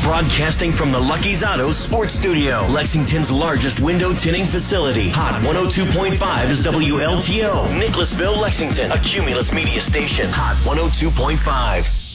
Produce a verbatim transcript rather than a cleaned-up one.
Broadcasting from the Lucky's Auto Sports Studio, Lexington's largest window tinting facility. Hot one oh two point five is W L T O. Nicholasville, Lexington, a Cumulus media station. Hot one oh two point five.